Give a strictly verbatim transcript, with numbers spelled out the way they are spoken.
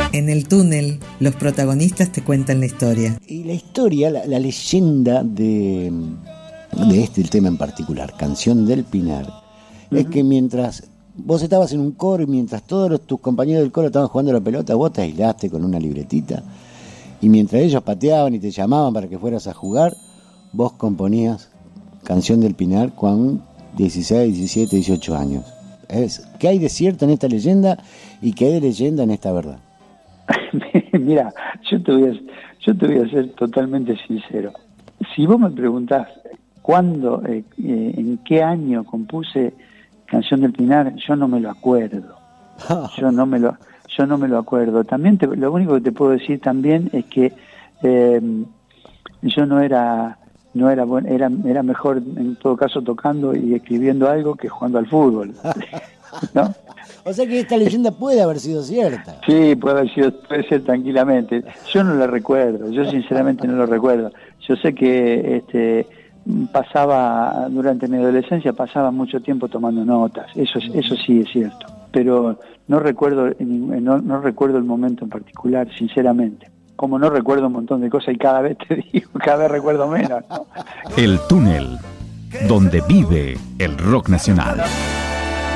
En el túnel, los protagonistas te cuentan la historia. Y la historia, la, la leyenda de, de este el tema en particular, Canción del Pinar, uh-huh. es que mientras vos estabas en un coro y mientras todos los, tus compañeros del coro estaban jugando la pelota, vos te aislaste con una libretita y mientras ellos pateaban y te llamaban para que fueras a jugar, vos componías Canción del Pinar con dieciséis, diecisiete, dieciocho años. Es, ¿qué hay de cierto en esta leyenda y qué hay de leyenda en esta verdad? Mira, yo te, voy a, yo te voy a ser totalmente sincero. Si vos me preguntás cuándo, eh, eh, en qué año compuse Canción del Pinar, yo no me lo acuerdo. Yo no me lo, yo no me lo acuerdo. También te, lo único que te puedo decir también es que eh, yo no era, no era bueno, era, era mejor en todo caso tocando y escribiendo algo que jugando al fútbol, ¿no? O sea que esta leyenda puede haber sido cierta. Sí, puede haber sido, puede ser tranquilamente. Yo no la recuerdo, yo sinceramente no lo recuerdo. Yo sé que este pasaba, durante mi adolescencia, pasaba mucho tiempo tomando notas, eso, es, eso sí es cierto. Pero no recuerdo, no, no recuerdo el momento en particular, sinceramente. Como no recuerdo un montón de cosas y cada vez te digo, cada vez recuerdo menos, ¿no? El túnel, donde vive el rock nacional.